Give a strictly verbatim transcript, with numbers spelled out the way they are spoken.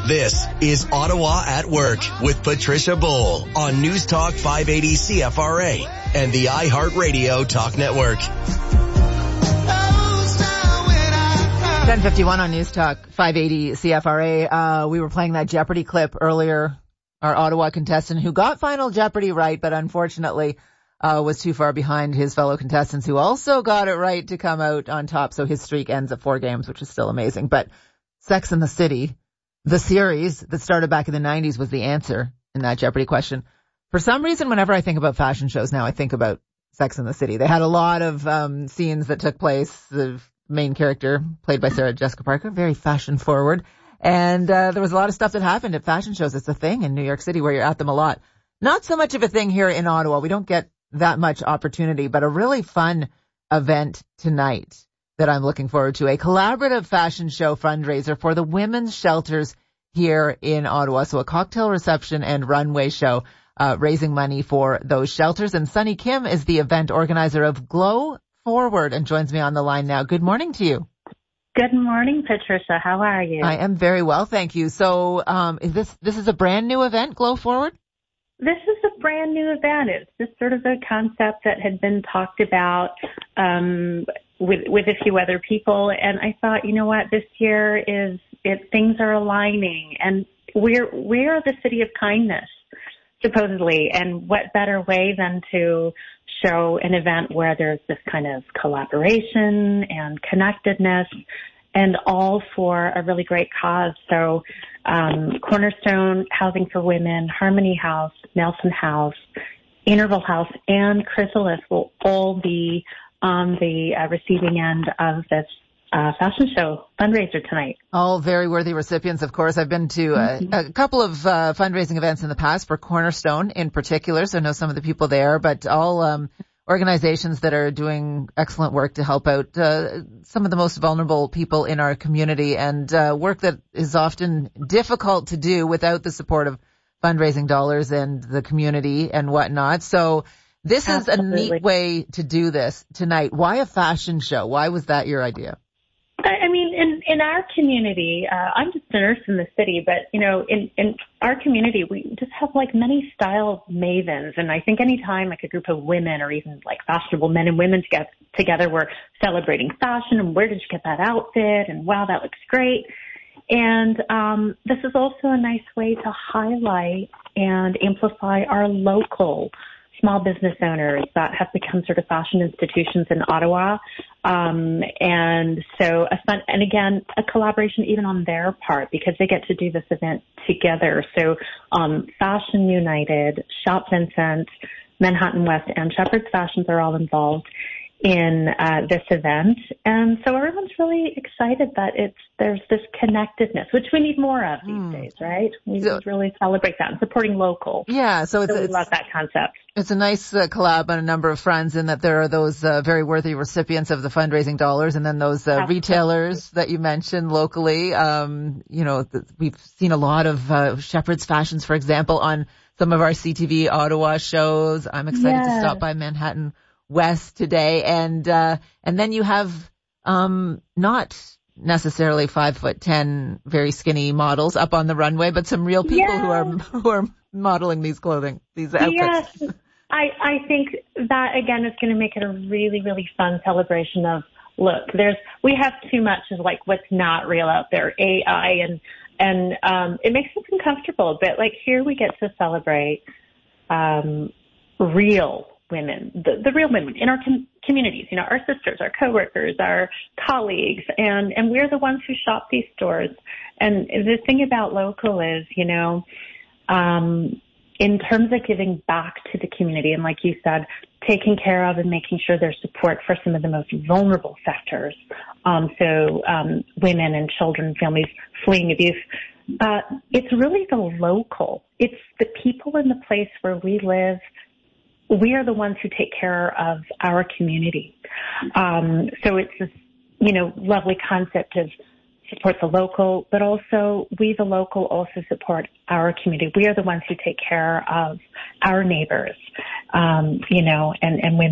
This is Ottawa at Work with Patricia Bowl on News Talk five eighty C F R A and the iHeartRadio Talk Network. ten fifty-one on News Talk five eighty C F R A. Uh, we were playing that Jeopardy clip earlier. Our Ottawa contestant who got Final Jeopardy right, but unfortunately uh, was too far behind his fellow contestants who also got it right to come out on top. So his streak ends at four games, which is still amazing. But Sex and the City, the series that started back in the nineties, was the answer in that Jeopardy question. For some reason, whenever I think about fashion shows now, I think about Sex and the City. They had a lot of um, scenes that took place. The main character, played by Sarah Jessica Parker, very fashion forward. And uh, there was a lot of stuff that happened at fashion shows. It's a thing in New York City where you're at them a lot. Not so much of a thing here in Ottawa. We don't get that much opportunity, but a really fun event tonight that I'm looking forward to. A collaborative fashion show fundraiser for the women's shelters here in Ottawa. So a cocktail reception and runway show uh, raising money for those shelters. And Sunny Kim is the event organizer of Glow Forward and joins me on the line now. Good morning to you. Good morning, Patricia. How are you? I am very well, thank you. So, um, is this, this is a brand new event, Glow Forward? This is a brand new event. It's just sort of a concept that had been talked about, um, with, with a few other people. And I thought, you know what, this year is, it, things are aligning and we're, we're the city of kindness, supposedly. And what better way than to show an event where there's this kind of collaboration and connectedness and all for a really great cause. So, um, Cornerstone Housing for Women, Harmony House, Nelson House, Interval House, and Chrysalis will all be on the uh, receiving end of this uh, fashion show fundraiser tonight. All very worthy recipients, of course. I've been to uh, mm-hmm. a couple of uh, fundraising events in the past for Cornerstone in particular, so I know some of the people there, but all um, organizations that are doing excellent work to help out uh, some of the most vulnerable people in our community, and uh, work that is often difficult to do without the support of fundraising dollars and the community and whatnot. So this Absolutely. is a neat way to do this tonight. Why a fashion show? Why was that your idea? I mean, in, in our community, uh, I'm just a nurse in the city, but, you know, in, in our community, we just have like many style mavens. And I think anytime like a group of women or even like fashionable men and women together, together we're celebrating fashion and where did you get that outfit? And wow, that looks great. And, um, this is also a nice way to highlight and amplify our local small business owners that have become sort of fashion institutions in Ottawa. Um, and so a fun, and again, a collaboration even on their part because they get to do this event together. So, um, Fashion United, Shop Vincent, Manhattan West, and Shepherd's Fashions are all involved in, uh, this event. And so everyone's really excited that it's, there's this connectedness, which we need more of these mm. days, right? We so, really celebrate that and supporting local. Yeah. So it's, so we it's, love that concept. It's a nice uh, collab on a number of fronts in that there are those uh, very worthy recipients of the fundraising dollars and then those uh, retailers that you mentioned locally. Um, you know, th- we've seen a lot of uh, Shepherd's Fashions, for example, on some of our C T V Ottawa shows. I'm excited yeah. to stop by Manhattan West today. And, uh, and then you have, um, not necessarily five foot ten, very skinny models up on the runway, but some real people yes. who are, who are modeling these clothing, these outfits. Yes. I, I think that again is going to make it a really, really fun celebration of, look, there's, we have too much of like what's not real out there, A I and, and, um, it makes us uncomfortable, but like here we get to celebrate, um, real women, the, the real women in our com- communities, you know, our sisters, our coworkers, our colleagues, and, and we're the ones who shop these stores. And the thing about local is, you know, um, in terms of giving back to the community, and like you said, taking care of and making sure there's support for some of the most vulnerable sectors, um, so um, women and children, families fleeing abuse, uh, it's really the local. It's the people in the place where we live. We are the ones who take care of our community. Um, so it's this, you know, lovely concept of support the local, but also we, the local, also support our community. We are the ones who take care of our neighbors, um, you know, and, and women